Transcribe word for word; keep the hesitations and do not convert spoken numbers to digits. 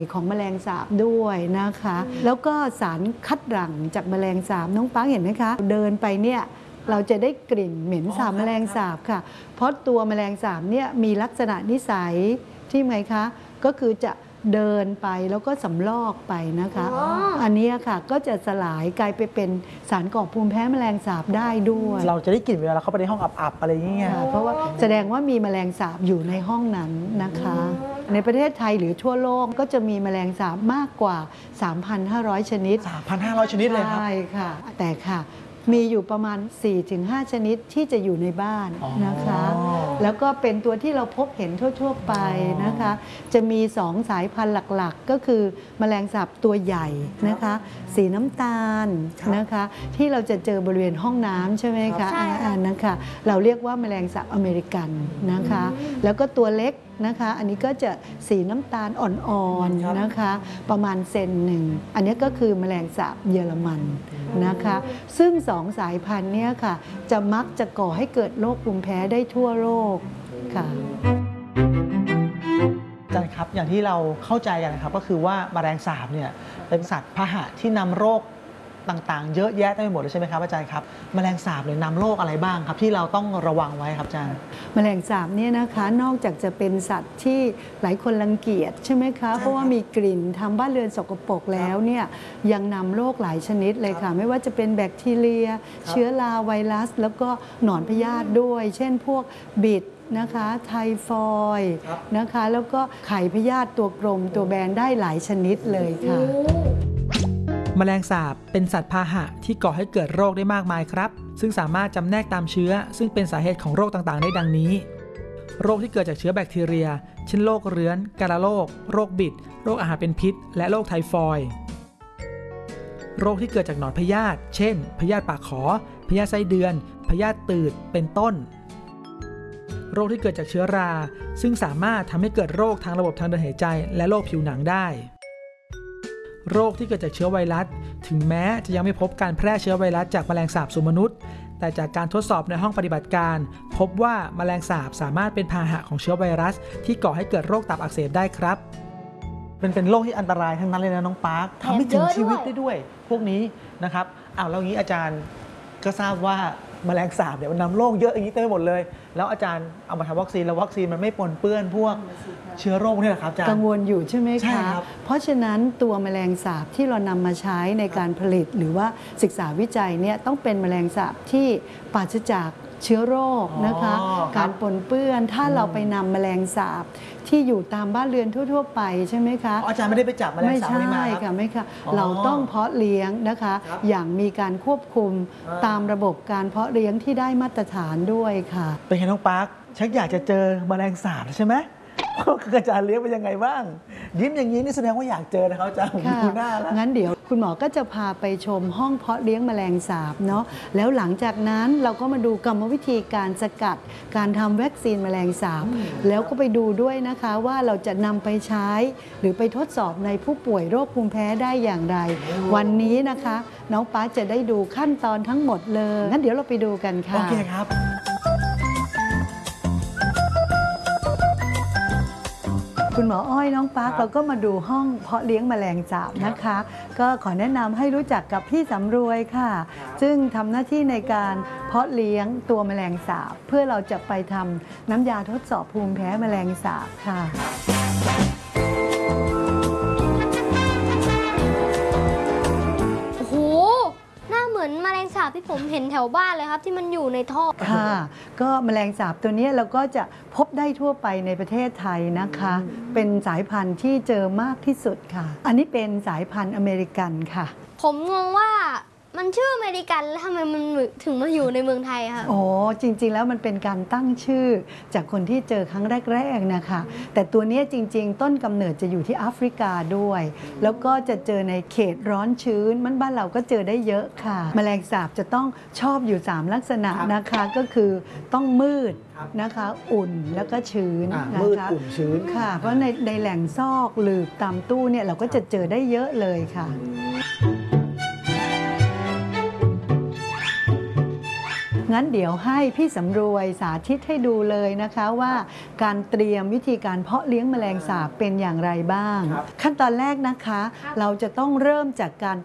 ของแมลงสาบด้วยนะคะแล้วก็สารคัดหลั่งจากแมลงสาบน้องปังเห็นไหมคะเดินไปเนี่ยเราจะได้กลิ่นเหม็นสาบแมลงสาบค่ะเพราะตัวแมลงสาบเนี่ยมีลักษณะนิสัยที่ไงคะก็คือจะเดินไปแล้วก็สำลอกไปนะคะอันนี้ค่ะก็จะสลายกลายไปเป็นสารก่อภูมิแพ้แมลงสาบได้ด้วยเราจะได้กลิ่นเวลาเราเข้าไปในห้องอับๆอะไรอย่างเงี้ยเพราะว่าแสดงว่ามีแมลงสาบอยู่ในห้องนั้นนะคะในประเทศไทยหรือทั่วโลกก็จะมีแมลงสาบมากกว่า สามพันห้าร้อย ชนิดสามพันห้าร้อย ชนิดเลยครับใช่ค่ะแต่ค่ะมีอยู่ประมาณ สี่ถึงห้า ชนิดที่จะอยู่ในบ้านนะคะแล้วก็เป็นตัวที่เราพบเห็นทั่วๆไปนะคะจะมีสองสายพันธุ์หลักๆก็คือแมลงสาบตัวใหญ่นะคะสีน้ำตาลนะคะที่เราจะเจอบริเวณห้องน้ำใช่ไหมคะอันนั้นค่ะเราเรียกว่าแมลงสาบอเมริกันนะคะแล้วก็ตัวเล็กนะคะอันนี้ก็จะสีน้ำตาลอ่อนๆนะคะประมาณเซนหนึ่งอันนี้ก็คือแมลงสาบเยอรมันนะคะซึ่งสองสายพันธุ์นี้ค่ะจะมักจะก่อให้เกิดโรคภูมิแพ้ได้ทั่วโลกค่ะอาจารย์ครับอย่างที่เราเข้าใจกันนะครับก็คือว่าแมลงสาบเนี่ยเป็นสัตว์พาหะที่นำโรคต่างๆเยอะแยะได้หมดเลยใช่ไหมครับอาจารย์ครับแมลงสาบเนี่ยนำโรคอะไรบ้างครับที่เราต้องระวังไว้ครับอาจารย์แมลงสาบเนี่ยนะคะนอกจากจะเป็นสัตว์ที่หลายคนรังเกียจใช่ไหมคะเพราะว่ามีกลิ่นทำบ้านเรือนสกปรกแล้วเนี่ยยังนำโรคหลายชนิดเลยค่ะไม่ว่าจะเป็นแบคทีเรียเชื้อราไวรัสแล้วก็หนอนพยาธิด้วยเช่นพวกบิดนะคะไทฟอยด์นะคะแล้วก็ไข่พยาธิตัวกลมตัวแบนได้หลายชนิดเลยค่ะแมลงสาบเป็นสัตว์พาหะที่ก่อให้เกิดโรคได้มากมายครับซึ่งสามารถจำแนกตามเชื้อซึ่งเป็นสาเหตุของโรคต่างๆได้ดังนี้โรคที่เกิดจากเชื้อแบคทีเรียเช่นโรคเรื้อนกาฬโรคโรคบิดโรคอาหารเป็นพิษและโรคไทฟอยด์โรคที่เกิดจากหนอนพยาธิเช่นพยาธิปากขอพยาธิไส้เดือนพยาธิตืดเป็นต้นโรคที่เกิดจากเชื้อราซึ่งสามารถทำให้เกิดโรคทางระบบทางเดินหายใจและโรคผิวหนังได้โรคที่เกิดจากเชื้อไวรัสถึงแม้จะยังไม่พบการแพร่เชื้อไวรัสจากแมลงสาบสู่มนุษย์แต่จากการทดสอบในห้องปฏิบัติการพบว่าแมลงสาบสามารถเป็นพาหะของเชื้อไวรัสที่ก่อให้เกิดโรคตับอักเสบได้ครับเป็นเป็นโรคที่อันตรายทั้งนั้นเลยนะน้องปาร์คทำให้ถึงชีวิตได้ด้วยพวกนี้นะครับอ้าวแล้วงี้อาจารย์ก็ทราบว่าแมลงสาบเนี่ยมันนำโรคเยอะอย่างนี้เต็มไปหมดเลยแล้วอาจารย์เอามาทำวัคซีนแล้ววัคซีนมันไม่ปนเปื้อนพวกเชื้อโรคนี่แหละครับอาจารย์กังวลอยู่ใช่ไหมคะใช่ครับเพราะฉะนั้นตัวแมลงสาบที่เรานำมาใช้ในการผลิตหรือว่าศึกษาวิจัยเนี่ยต้องเป็นแมลงสาบที่ปราศจากเชื้อโรคนะคะการปนเปื้อนถ้าเราไปนำแมลงสาบที่อยู่ตามบ้านเรือนทั่วๆไปใช่ไหมคะอาจารย์ไม่ได้ไปจับแมลงสาบไม่ใช่ค่ะไม่ค่ะเราต้องเพาะเลี้ยงนะคะอย่างมีการควบคุมตามระบบการเพาะเลี้ยงที่ได้มาตรฐานด้วยค่ะเป็นไงน้องปาร์คชักอยากจะเจอแมลงสาบใช่ไหมอาจารย์เลี้ยงเป็นยังไงบ้างยิ้มอย่างนี้นี่แสดงว่าอยากเจอนะครับอาจารย์ดูหน้าแล้วงั้นเดี๋ยวคุณหมอก็จะพาไปชมห้องเพาะเลี้ยงแมลงสาบเนาะแล้วหลังจากนั้นเราก็มาดูกรรมวิธีการสกัดการทำวัคซีนแมลงสาบแล้วก็ไปดูด้วยนะคะว่าเราจะนำไปใช้หรือไปทดสอบในผู้ป่วยโรคภูมิแพ้ได้อย่างไรวันนี้นะคะน้องป๊าจะได้ดูขั้นตอนทั้งหมดเลยงั้นเดี๋ยวเราไปดูกันค่ะโอเคครับคุณหมออ้อยน้องปาร์คเราก็มาดูห้องเพาะเลี้ยงแมลงสาบนะคะก็ขอแนะนำให้รู้จักกับพี่สำรวยค่ะซึ่งทำหน้าที่ในการเพาะเลี้ยงตัวแมลงสาบเพื่อเราจะไปทำน้ำยาทดสอบภูมิแพ้แมลงสาบค่ะโอ้โหหน้าเหมือนแมลงสาบที่ผมเห็นแถวบ้านเลยครับที่มันอยู่ในท่อค่ะก็แมลงสาบตัวนี้เราก็จะพบได้ทั่วไปในประเทศไทยนะคะเป็นสายพันธุ์ที่เจอมากที่สุดค่ะอันนี้เป็นสายพันธุ์อเมริกันค่ะผมงงว่ามันชื่ออเมริกันแล้วทำไมมันถึงมาอยู่ในเมืองไทยครับโอ้จริงๆแล้วมันเป็นการตั้งชื่อจากคนที่เจอครั้งแรกๆนะคะแต่ตัวนี้จริงๆต้นกำเนิดจะอยู่ที่แอฟริกาด้วยแล้วก็จะเจอในเขตร้อนชื้นมันบ้านเราก็เจอได้เยอะค่ะแมลงสาบจะต้องชอบอยู่สามลักษณะนะคะก็คือต้องมืดนะคะอุ่นแล้วก็ชื้นนะคะมืดอุ่นชื้นค่ะเพราะในในแหล่งซอกหลืบตามตู้เนี่ยเราก็จะเจอได้เยอะเลยค่ะงั้นเดี๋ยวให้พี่สำรวยสาธิตให้ดูเลยนะคะว่าการเตรียมวิธีการเพาะเลี้ยงแมลงสาบเป็นอย่างไรบ้างครับขั้นตอนแรกนะคะ เราจะต้องเริ่มจากการ